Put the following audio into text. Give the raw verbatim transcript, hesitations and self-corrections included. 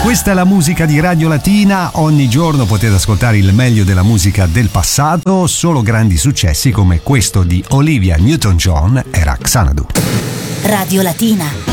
Questa è la musica di Radio Latina, ogni giorno potete ascoltare il meglio della musica del passato, solo grandi successi come questo di Olivia Newton-John e Xanadu. Radio Latina.